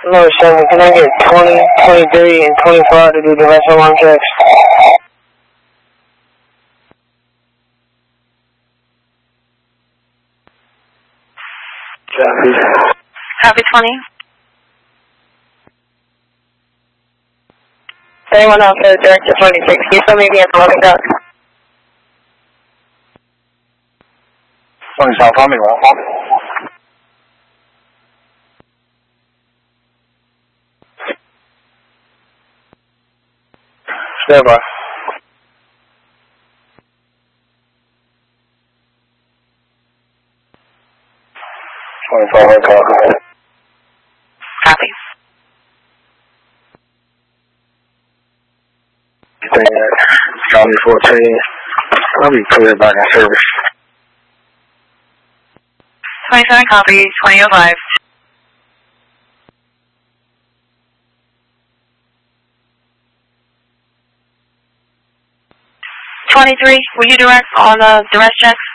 No, 7, can I get 20, 23, and 24 to do the rest of alarm checks? Copy 20. 31 officer, director 26. Can you still meet me at the loading dock? South Army, right? Stand by. Copy. Charlie 14. I'll be clear back in service. 27 copy, 2005. 23, will you direct on the rest checks?